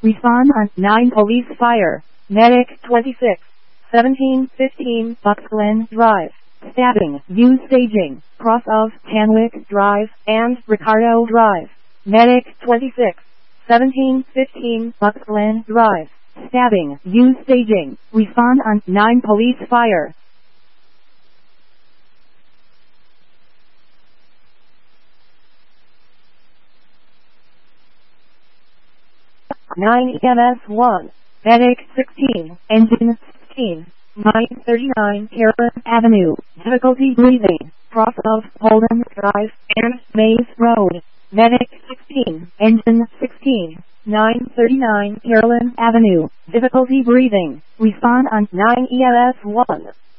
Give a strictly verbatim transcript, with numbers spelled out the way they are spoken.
Respond on nine Police Fire. Medic twenty-six, seventeen fifteen Bucks Glen Drive. Stabbing. Use staging. Cross of Tanwick Drive and Ricardo Drive. Medic twenty-six, seventeen fifteen Bucks Glen Drive. Stabbing. Use staging. Respond on nine Police Fire. nine E M S one. Medic sixteen. Engine sixteen. nine thirty-nine Carolyn Avenue. Difficulty breathing. Cross of Holden Drive and Maze Road. Medic sixteen. Engine sixteen. nine thirty-nine Carolyn Avenue. Difficulty breathing. Respond on nine E M S one.